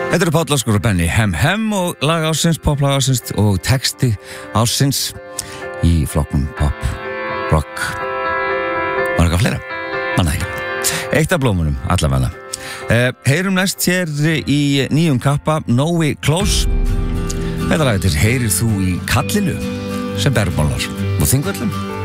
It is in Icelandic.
Þetta eru Páll Óskar og Benni Hem og lag ársins, poplag ársins og texti ársins í flokknum pop, rock. Var eitthvað fleira? Manna ekki. Eitt af blómunum, allavega. Heyrum næst hér í nýjum kappa, Nói Close. Þetta lag heitir Heyrir þú í kallinu sem bergmálar og Þingvöllum.